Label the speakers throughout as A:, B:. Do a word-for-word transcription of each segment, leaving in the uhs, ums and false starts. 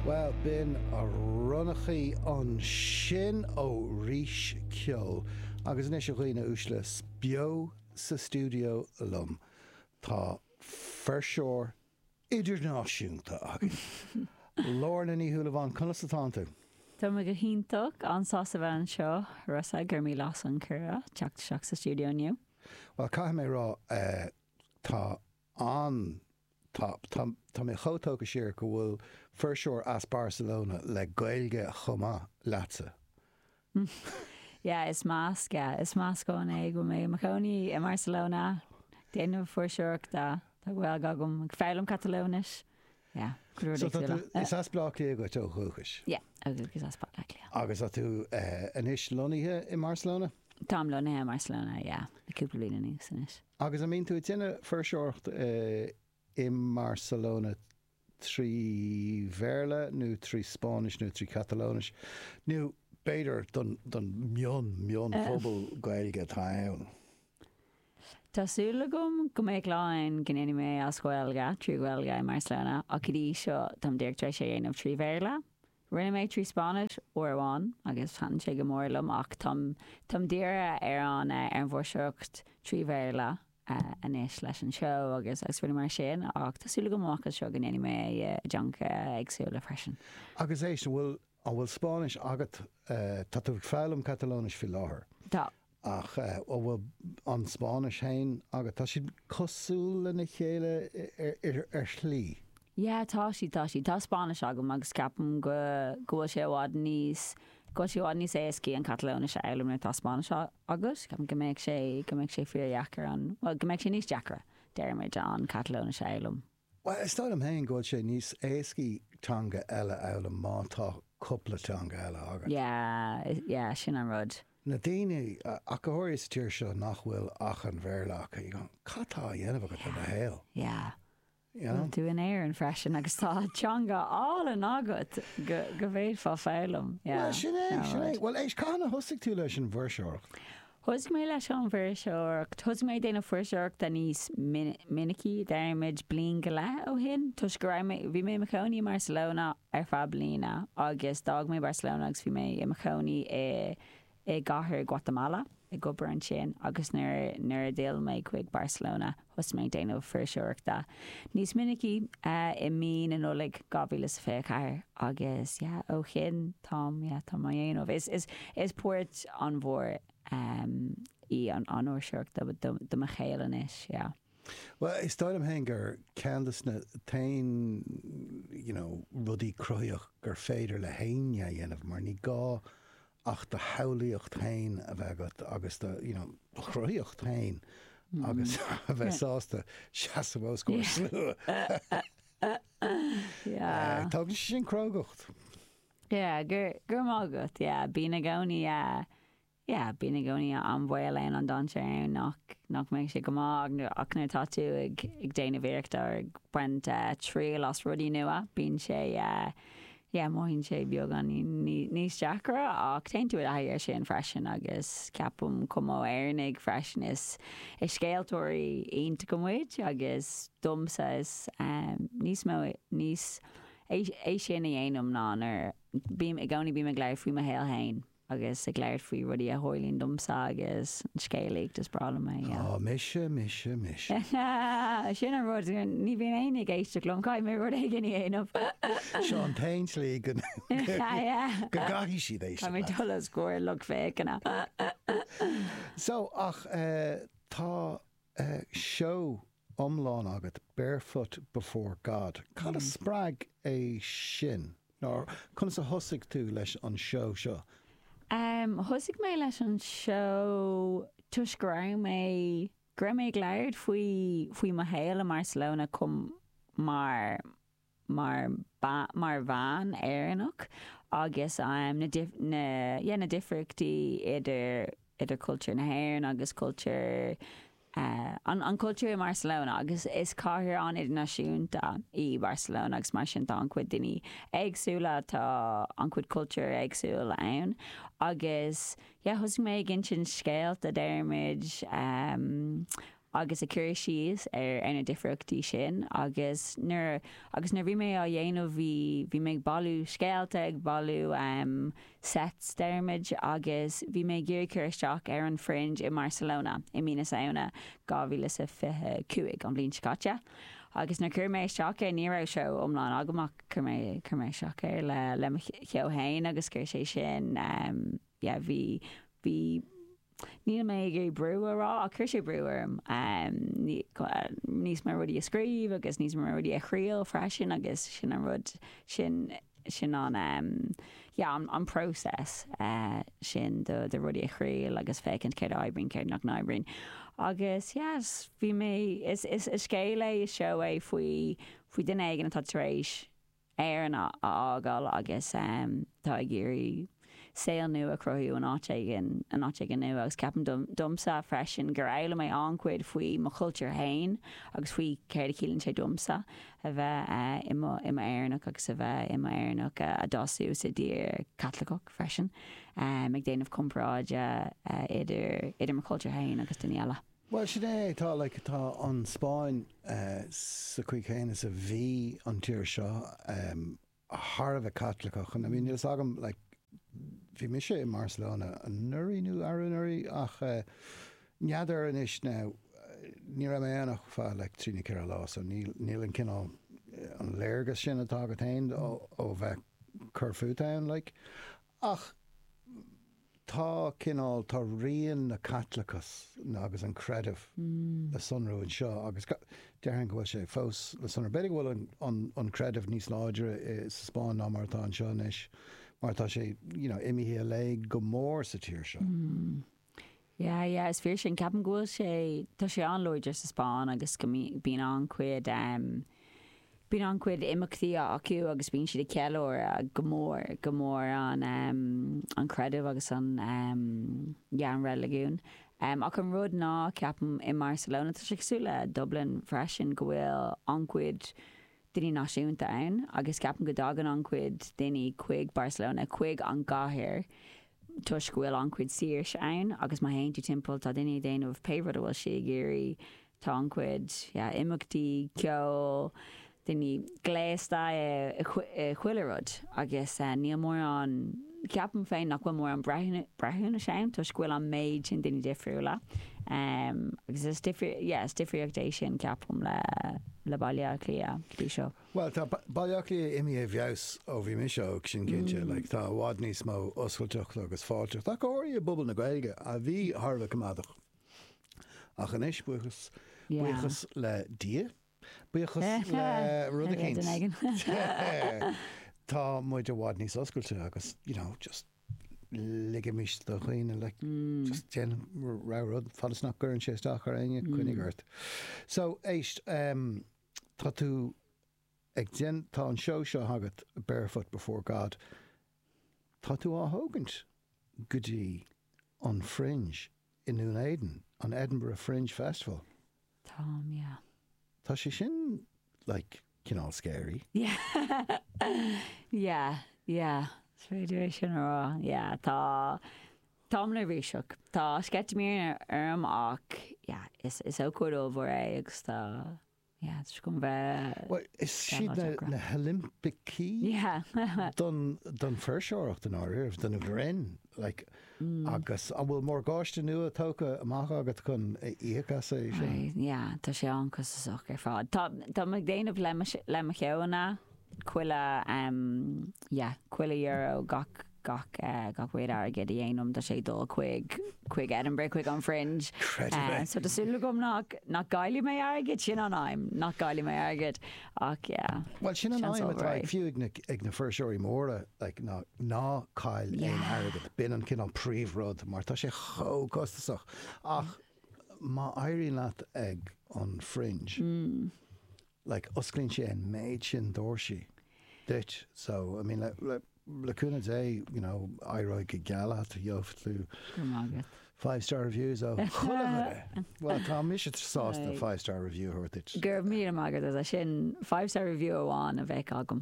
A: Well, bin a runnachaí an sin ó ríis ceol agus is chuoine úsle bio sa stúdio lum tá ferseoir idirnáisiúnta agin. Lorna ní thuúla bhain conas atá tú.
B: Tá me go híntaach an sása bhean seo rosa gur mí las an cura teach seach sa stúdio nniu.
A: Well, cai mé rá uh, tá an tá tá tá mé chotóga siar go bhfuil ferseoir as Barcelona le gailge chumá leatsa.
B: Yeah, is más, yeah, is más go é go mé Macóní in Barcelona déanamh ferseoireachta tá bhfuil gagum feilm Catalónis. Yeah,
A: so is as blachí go tó chuchas.
B: Yeah, agus as blachí.
A: Agus a tú uh, inis loníthe in Barcelona?
B: Tám loníthe in Barcelona, yeah, na cúpla blina níos inis.
A: Agus a mín tú tinne ferseoireacht uh, in Barcelona trí Verla, nó trí Spáis, nó trí Catalónis. Nú beidir don don mion mion phobal gailge tá ann.
B: Tásúla gom go méid láin gnéine mé as Gaeilge, trí Gaeilge in Barcelona, a cudí seo tam déirtrééis sé dhéanamh trí Verla. Rinne méid trí Spáis uairháin agus fan sé go mórlam ach tam tam díire ar an ar an bhórseocht trí Verla inis leis an seo agus agus rinne mar sin ach tásúla go máchas seo gnéine mé junca agsúla freisin.
A: Agus éis bhfuil an bhfuil Spáis agat tá tú feilm Catalónis fi láthair.
B: Tá.
A: Ach ó bhfuil an Spáis hain agat tá siad cosúla na chéile ar slí.
B: Yeah, tá sí tá sí tá Spáis agam agus capam go go sé bhád níos go sé bhád níos éascí an Catalónis eilm na tá Spáis agus capam go méid sé go méid sé fíorheachar an well go méid sé níos deacra deirméid an Catalónis eilm.
A: Well, is stáil am hain go sé níos éascí tanga eile eilm má tá cúpla tanga eile agat.
B: Yeah, yeah, sin an rud.
A: Na daine a go háir is tíir seo nach bhfuil ach an bhéirlach í gan catá dhéanamh go na héal.
B: Yeah.
A: You know?
B: Tú in éir an freisin agus tá teanga á an agat go bhéad fá félum.
A: Well, sin é, sin é. Well, éis cána thosaigh tú leis an bhórseoireacht?
B: Thos mé leis an bhórseoireacht, thos mé déanamh bhórseoireacht a níos minicí d'armid bliain go le ó hin. Tus go raibh bhí mé Macóní Barcelona ar fá bliana agus dag mé Barcelona agus bhí mé i Macóní i i gcathair Guatemala i gobar an sin agus nuair nuair a déal méid chuig Barcelona thus méid déanamh bhórseoireachta. Níos minicí uh, i mín an ólaigh two thousand fifteen agus yeah, ó chin tám yeah, tá má dhéanamh. Is, is, is puirt an bhór um, í an an bhórseoireachta do mo chéile inis, yeah.
A: Well, is stáil am hain gur ceandas na tain, you know, rudí cruíoch gur féidir le haine dhéanamh mar ní gá ach de haulaíocht hain a bheith agat agus de, you know, chruíocht hain agus a bheith sásta seasamh go slú.
B: Yeah.
A: Tá sin crógacht.
B: Yeah, gur gur mágat, yeah, bína gcónaí uh, yeah, bína gcónaí an bhfuil éon an don sé nach nach méid sé go má ach nuair tá tú ag ag déanamh iireachta ag buint uh, trí las rudí nua, bín sé uh, yeah, móhín sé beag an níos deacra ach téann tú a thair sin freisin agus ceapam cumó airnig freisin is is scéaltóirí aonta go muid agus dumsa is um, níos mó níos é sin a dhéanam ná ar bím i gcónaí bím a gléir faoi mo héal hain agus ag léir faoi rudí a hórlín dumsa agus scéalaigh dus brala mé.
A: Á, mise, mise, mise.
B: Sin an rud ní bhíon aonig éiste glum caiid mé rud éige ní aanamh.
A: Seán Tainsley go gaithí siad éiste.
B: Tá mé dolas scóir le fécanna.
A: So, ach, uh, tá uh, show omláin agat Barefoot Before God. Cad a sppraig é sin? Nó chun sa thosaigh tú leis an show seo?
B: Um, thosaigh mé leis an show tus go raibh mé gur mé gléird faoi faoi mo héal a Barcelona cum mar mar ba, mar bhain éireannach agus um, na dif, na yeah, na difriachtaí idir idir cultúr na hÉireann agus cultúr Uh, an, an cultúr in Barcelona agus is cáthir an idirnáisiúnta í Barcelona agus mar sin tá an cuid daoine éagsúla tá an cuid cultúr éagsúla ann agus yeah, thus mé gin sin scéalt a deirmid um, agus a cur síos ar ana difriúchtaí sin agus nuair agus nuair bhí mé á dhéanamh bhí bhí mé balú scéalte ag balú um, sets dermid agus bhí mé ggéir isteach ar an fringe in Barcelona i mína saona gá bhíle sa fithe cuaig an blin scáte. Agus na cur mééis seach é ní rah seo omláin agamach chur mé chur mé seach ar le le cheohéin agus cur sé sin um, yeah, bhí bhí ní mé gur breúrá a chur sé breúarm um, níos mar rudí a scríb agus níos mar rudí a chríal freisin agus sin an rud sin sin an um, yeah, an, an process uh, sin de, de rudí a chríal agus fécinn céir aibrin céir nach naibrin. Agus yes, bhí mé is is is scéile is seo é faoi faoi den éigen atá taréis ar an ágáil agus um, tá géirí saoil nu a crothú an áitigin an áitigin nu agus ceapan dum, dumsa freisin gur éile mé ancuid faoi mo cultúr hain agus faoi céir a cílann sé dumsa a bheith uh, ima ima airnach agus a bheith ima airnach uh, a dosú sa dír Cathlacach freisin um, ag déanamh compráide uh, idir idir mo cultúr hain agus duine eile.
A: Well, sin é tá like, tá an Spáin uh, sa chuig chéine sa bhí an tíir seo um, a Tharbh Cathlacach an I mean, níl agam like, bhí mi sé in Barcelona an nuirí nó arúnirí ach uh, neadar an is ná ní ra mé annach fá le trína ceir lá so níl an cinál an léirgus sin atá go tain ó bheith Corfutáin like. Ach tá cinál tá rion na Cathlacas agus an credibh
B: mm.
A: le sunrú an seo agus dearan go bhfuil sé fós le sunr beidir bhfuil an, an, an credibh níos láidir is Spáin ná mar tá an seo níos mar tá sé you know, imihí a le go mór sa tíir seo.
B: Mm. Yeah, yeah, is fear sin ceapan ghfuil sé tá sé an loidir sa Spáin agus go bín an cuid um, bín an cuid imachtaí acu agus bín siad a cealóir a go mór go mór an um, an credibh agus an um, yeah, an religún. Um, ach an rud ná ceapan in Barcelona tá sé cosúla Dublin freisin go bhfuil an cuid duine náisiúnta ann agus ceapan go dagan an cuid duine chuig Barcelona chuig an gáthir tuis go bhfuil an cuid sírs ann agus má héintú timpeall tá duine déanamh péhrad bhfuil si géirí tá an cuid yeah, imachtaí ceol duine gléastá chuilerud agus uh, níl mór an ceapan féin nach bhfuil mór an brethúna sem tuis go bhfuil an méid sin duine difriúla um, agus is difriúcht é sin ceapam le le bailach lia lí seo.
A: Well, tá bailach lia imi a bheas ó bhí mi seo sin cinnte, mm. like, tá bhád níos mó oscailteach agus fáilteach. Tá óirí a bubal na Gaeilge a bhí Tharbh Camadach. Ach an is buchas buchas le dia, buchas le rud a chéint. Tá muid a bhád níos oscailte agus, you know, just ligamis do chuoine like mm. just gen ra rud falas nach gur an sé staach ar aine chuinnig ort. So éist um, tá tú ag gen tá an seo seo hagat Barefoot Before God tá tú á hógant gotí an Fringe in New Aden an Edinburgh Fringe Festival.
B: Tom, yeah.
A: Tá sé sin like cinál scary.
B: Yeah. yeah, yeah. Féidir sin rá, yeah, tá Tom le bhíseach. Tá sceitmíar arm ach, yeah, is is ó cuid óbhar é agus tá, yeah, it's gom bheith.
A: Well, is siad na, na Olympicí?
B: Yeah.
A: Don don ferseoireacht an áirimh don a bhrein, like mm. agus a bhfuil mór gáiste nua tóca amach agat chun íochas é sin.
B: Yeah, tá sé an cos is ach ar fád. Tá tá mag déanamh le mo cheanna Quilla um yeah Quilla euro gach gach uh, gach wéad agad i dhéanam tá sé dul chuig chuig Edinburgh chuig an Fringe uh, so tásúla gom nach nach gaiili mé agad sin an aim nach gaiili mé agad ach yeah.
A: Well sin an aim like fiú ag na ag na ferseoirí móra like ná ná cail é agad bin an cin an príomhrud mar tá sé cho costasach ach má éiríonn leat ag an Fringe
B: mm.
A: like osclíonn sé an méid sin dóirsi dit so I mean le le le cúna dé you know airóid go geala to joftlú five star reviews of well tá mis sás na five star review hortit
B: gur mí magad a sin five star review amháin a bheith agam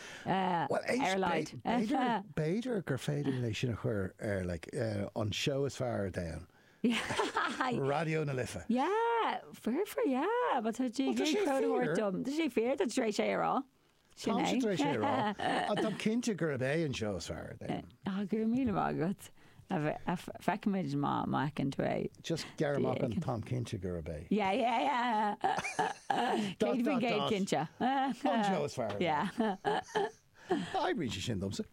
A: airlaid beidir gur féidir lei sin a chur ar like an show is fear down Radio na Lifa.
B: Yeah, Yeah, fair for yeah, but tá
A: Well, tá sé fear.
B: dum. Tá sé fear that straight sé rá.
A: Tá sé dre sé rá. A tá cinnte gur a bé an seo fear.
B: Ah, gur míle mágat. A feicimiid má má an tú.
A: Just gearmach an Tom cinnte gur a bé.
B: Yeah, yeah, yeah. Céid bhí géad cinnte.
A: An seo is fear.
B: Yeah.
A: Aibrí sé sin domsa.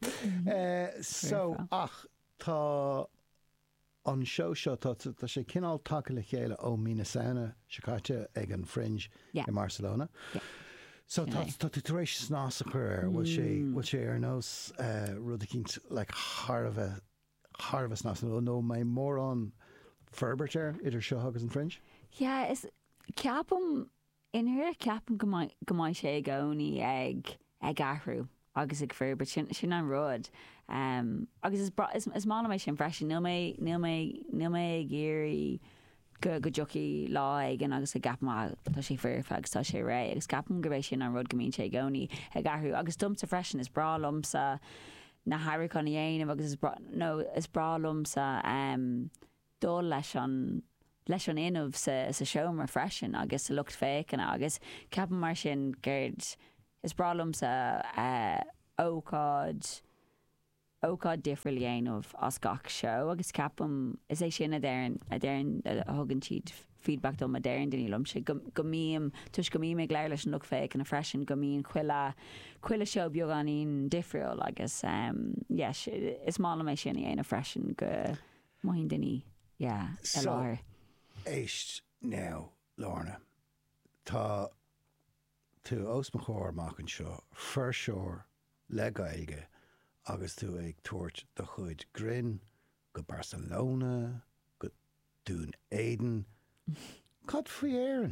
A: So ach tá an seo seo tá tá sé cinál take le chéile ó Minnesota Chicago ag an Fringe
B: Yeah.
A: in Barcelona.
B: Yeah.
A: So tá tá tú tar éis snás a chuir bhfuil sé bhfuil sé ar nós rud a cinnt le Harbh Harbh snás nó mé mór an Ferberter idir seo agus an Fringe?
B: Yeah, is ceapam inhuiir ceapam go maiid sé gcónaí ag ag ahrú agus ag fir, but sin sin an rud. Um, agus is bra is is mála mé sin freisin níl mé níl mé níl mé géirí go go jockey lá ag an agus a gapma tá sé fir agus tá sé ré agus gapam go bhééis sin an rud gomín sé gcónaí ag ahrú agus dumsa freisin is bralumsa na hair chun dhéanamh agus is bra no is bralumsa um, dul leis an leis an inmh sa sa seomar freisin agus sa lucht fécin agus ceapam mar sin gurd is bralumsa uh, ócáid ócáid difriúil dhéanamh as gach seo agus ceapam is é sin a dtéireann a dtéireann a thugann siad feedback dom a dtéireann duine lumse go míam tuis go mí me léir leis an lucht fécin a freisin go míon chuile chuile seo beag an on difriúil agus um, yes, is mála mé sin dhéanamh freisin go maithín duine yeah,
A: So-
B: e láir.
A: Éist now, Lorna, tá tú os mo chóir amach an seo fir seoir le gailge agus tú ag tuairt do chuid Grin go Barcelona go dún Éden cad faoi éireann.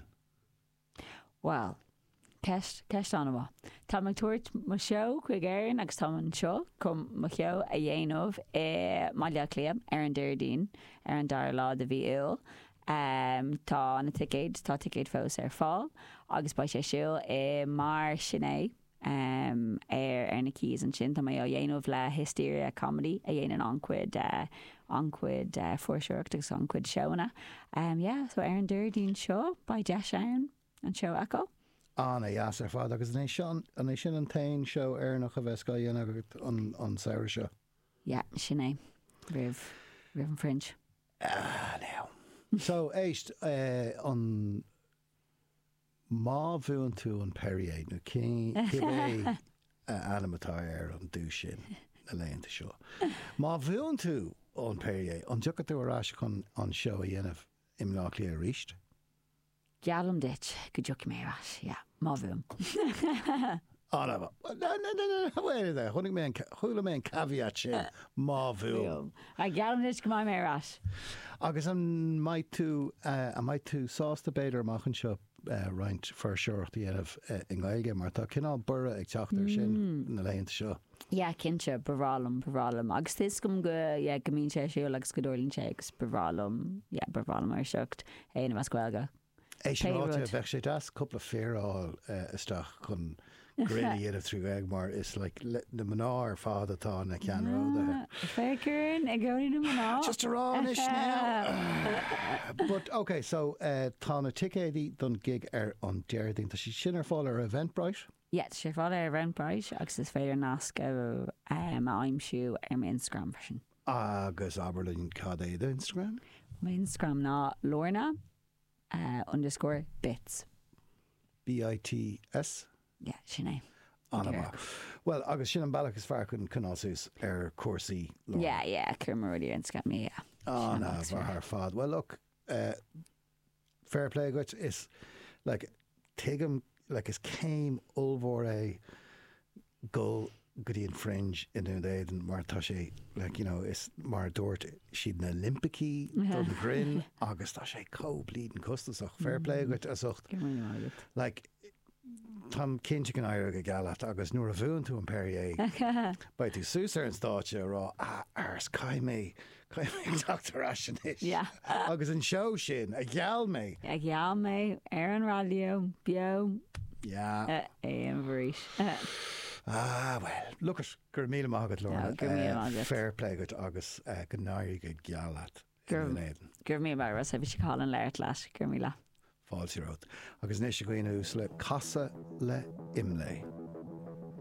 B: Well, ceist ceist anna bh. Tá me tuairt mo seo chuig éireann agus tá an seo chum mo cheo a dhéanamh i maiile léam ar an deirdín ar an dar lá de bhí il. Um, tá na ticéid tá ticéid fós ar fáil agus ba sé siúil i mar sinné um, ar ar na cíos an sin tá mé ó dhéanamh le hysteria comedy a dhéanaan ancuid uh, ancuid uh, fuairseoireacht agus ancuid seona. Um, yeah, so ar an deirdín seo ba de an an seo acu.
A: Anna jas ar fád agus an é sin an é sin an tain seo ar nach a bheits go dhéana an an saoir seo.
B: Yeah, sinné rih rih an Fringe.
A: Ah, now. So éist uh, an má bhuain tú an Perrier nó cin é animatá ar an dú sin na léonnta seo. Má bhuain tú an Perrier an tucha tú arás chun an seo a dhéanamh im nach lí a ríist.
B: Gealam dit go joci mé ras, yeah, má bhúm.
A: Anna, no, no, no, no, wait there. Chunig mé an chuúla mé an caveat sin má bhuaim.
B: A gealam dit go mai mé ras.
A: Agus an maid tú uh, a maid tú sásta beidir amachchan seo uh, roint fir seoirt dhéanamh uh, in Gaeilge mar tá cinál bura ag teachtar sin na léonnta seo.
B: Yeah, cinse braválum braválum agus tis gom go yeah, gomín sé siú agus go dúirlinn sé agus braválum yeah, braválum ar seocht éanam as gcuilga.
A: É sin áte
B: Péróid.
A: bheith sé das cúpla féráil uh, isteach chun grinne dhéanamh trú ag mar is like, le, na mná ar fád atá na ceanróda.
B: Fécurn ag gcóí na mná.
A: Just around this now. But okay, so uh, tá na ticéidí don gig ar an deirdín. Tá si sin ar fáil ar Eventbrite?
B: Yeah, sé fáil ar Eventbrite agus is féidir nás go um, aimimsú ar my Instagram version.
A: Agus Aberlin cad é de Instagram?
B: My Instagram ná Lorna uh, underscore bits.
A: B I T S?
B: Yeah, sinné.
A: Anna. Well, agus sin an bailach is fear chun canásús ar cuasaí. Lorna.
B: Yeah, yeah, Cumar ruí Instagram me, yeah.
A: Oh,
B: Sin
A: no,
B: agus
A: for
B: fair.
A: her fad. Well, look, uh, fair play, which is like, take him, like, his came over a goal, goody and fringe in the day, and Martashi, like, you know, it's Mar Dort, she'd an Olympic-y, done grin, August, she co bleeding custos, fair play, which is like, Tom Kinchik and I are a galat, August Nura Voon to Perrier. By two Suser and Stacha, raw, ah, ars, kai me, kai me, Doctor Ashenish.
B: Yeah.
A: Agus an show sin, a gal me.
B: Ag geall mé ar an radio bio
A: Yeah.
B: é an bhríis.
A: Ah, well, look at gur míle mágad, Lorna.
B: No, gur míle mágad.
A: Fair play good Agus, uh, good nair good galat.
B: Gur- Gur mí mar ras a bhí sé cáil an leir leis gur míle.
A: fáiltírót. Agus né sé goine ús le casa le imlé.